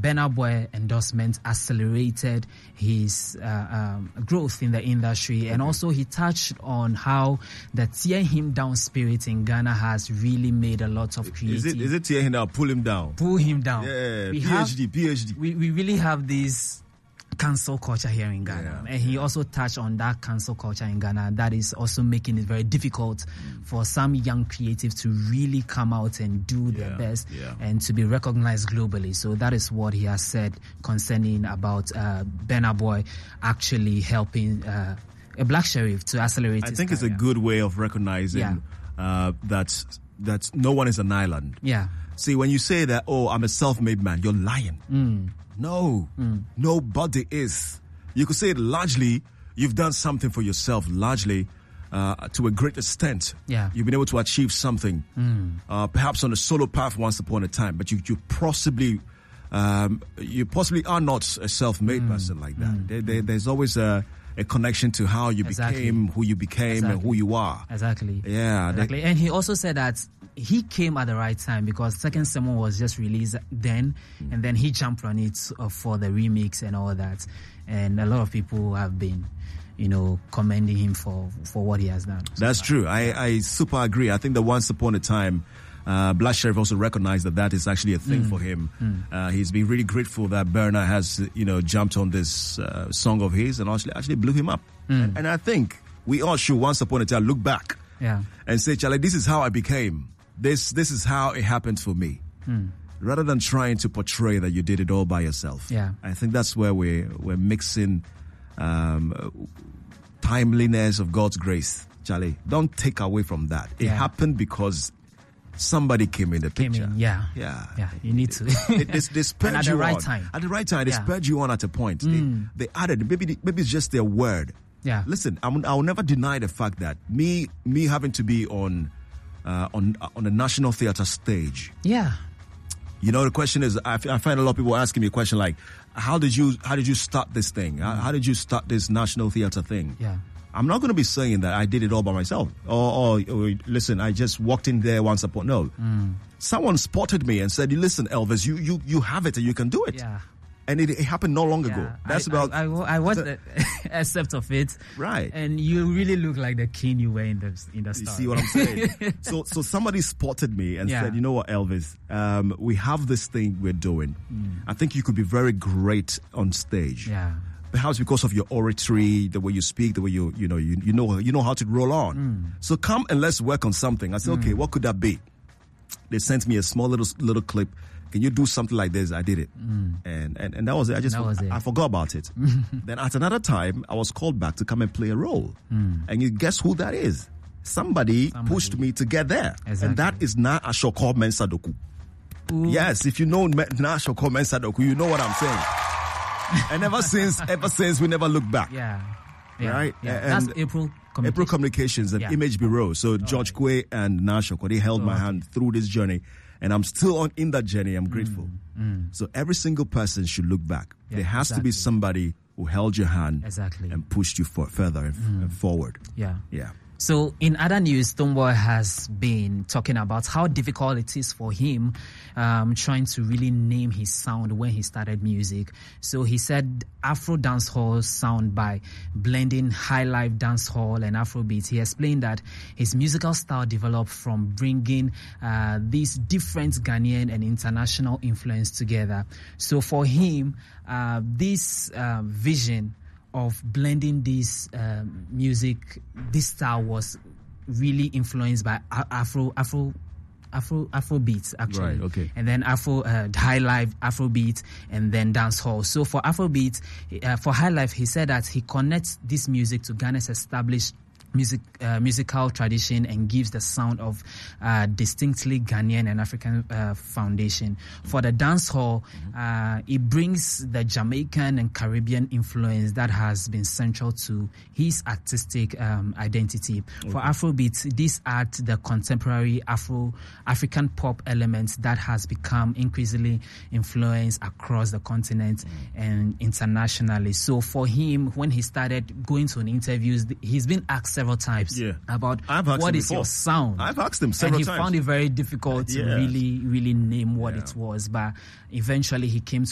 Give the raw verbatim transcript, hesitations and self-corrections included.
Burna Boy endorsement accelerated his uh, um, growth in the industry. And also he touched on how the tear him down spirit in Ghana has really made a lot of creative... Is it, is it tear him down, pull him down? Pull him down. Yeah, we PhD, have, PhD. We, we really have this cancel culture here in Ghana. Yeah. And he also touched on that cancel culture in Ghana that is also making it very difficult mm. for some young creatives to really come out and do yeah. their best yeah. and to be recognized globally. So that is what he has said concerning about uh, Burna Boy actually helping uh, a black sheriff to accelerate I his think career. It's a good way of recognizing yeah. uh, that, that no one is an island. Yeah. See, when you say that, oh, I'm a self-made man, you're lying. Mm. No, mm. nobody is. You could say it largely, you've done something for yourself, largely, uh, to a great extent. Yeah. You've been able to achieve something, mm. uh, perhaps on a solo path once upon a time, but you, you possibly, um, you possibly are not a self-made mm. person like that. Mm. There, there, there's always a, a connection to how you exactly. became, who you became, exactly. and who you are. Exactly. Yeah. Exactly. They, and he also said that he came at the right time because Second Sermon was just released then, mm. and then he jumped on it uh, for the remix and all that. And a lot of people have been, you know, commending him for, for what he has done. So That's far. true. I, I super agree. I think that once upon a time, uh, Black Sheriff also recognized that that is actually a thing mm. for him. Mm. Uh, he's been really grateful that Burna has, you know, jumped on this uh, song of his and actually actually blew him up. Mm. And, and I think we all should once upon a time look back yeah. and say, Charlie, this is how I became. This this is how it happened for me. Mm. Rather than trying to portray that you did it all by yourself. Yeah. I think that's where we're, we're mixing um, timeliness of God's grace. Charlie, don't take away from that. It yeah. happened because somebody came in the came picture. In, yeah. Yeah. Yeah. You need to. They, they, they spurred at you the right on. time. At the right time. They yeah. spurred you on at a point. Mm. They, they added, maybe, maybe it's just their word. Yeah. Listen, I'm, I'll never deny the fact that me, me having to be on, uh, on, on a national theater stage. Yeah. You know, the question is, I, f- I find a lot of people asking me a question like, how did you, how did you start this thing? How, how did you start this national theater thing? Yeah. I'm not going to be saying that I did it all by myself. Or, or, or listen, I just walked in there once upon, no. Mm. Someone spotted me and said, listen, Elvis, you, you, you have it and you can do it. Yeah. And it, it happened not long yeah. ago. That's I, about... I, I, I watched the except of it. Right. And you really look like the king you were in the, in the story. You see what I'm saying? so so somebody spotted me and yeah. said, you know what, Elvis, um, we have this thing we're doing. Mm. I think you could be very great on stage. Yeah. Perhaps because of your oratory, the way you speak, the way you, you know, you, you know, you know how to roll on. Mm. So come and let's work on something. I said, mm. okay, what could that be? They sent me a small little, little clip. Can you do something like this? I did it. Mm. And, and, and that was it. I just, was I, it. I forgot about it. Then at another time, I was called back to come and play a role. Mm. And you guess who that is? Somebody, Somebody. pushed me to get there. Exactly. And that is Na Ashoko Mensah Doku. Ooh. Yes, if you know Na Ashoko Mensah Doku, you know what I'm saying. And ever since, ever since, we never look back. Yeah. yeah. Right? Yeah. And That's April Communications. April Communications and yeah. Image Bureau. So George Kwe and Na Ashoko, they held oh, my okay. hand through this journey. And I'm still on in that journey. I'm grateful. Mm. Mm. So every single person should look back. Yeah, there has exactly. to be somebody who held your hand exactly. and pushed you for, further and, mm. and forward. Yeah. Yeah. So in other news, Stonebwoy has been talking about how difficult it is for him um, trying to really name his sound when he started music. So he said Afro dancehall sound by blending high life dancehall and Afrobeat. He explained that his musical style developed from bringing uh, these different Ghanaian and international influence together. So for him, uh, this uh, vision of blending this um, music, this style was really influenced by Afro, Afro, Afro, Afro beats actually. Right, okay. And then Afro, uh, high life, Afro beat, and then dancehall. So for Afro beat, uh, for high life, he said that he connects this music to Ghana's established music, uh, musical tradition and gives the sound of uh, distinctly Ghanaian and African uh, foundation. For the dancehall, mm-hmm. uh, it brings the Jamaican and Caribbean influence that has been central to his artistic um, identity. Okay. For Afrobeat, this adds the contemporary Afro African pop elements that has become increasingly influenced across the continent mm-hmm. and internationally. So for him, when he started going to interviews, he's been asked several times yeah. about what is before. your sound. I've asked him several times. And he times. found it very difficult to yes. really, really name what yeah. it was. But eventually he came to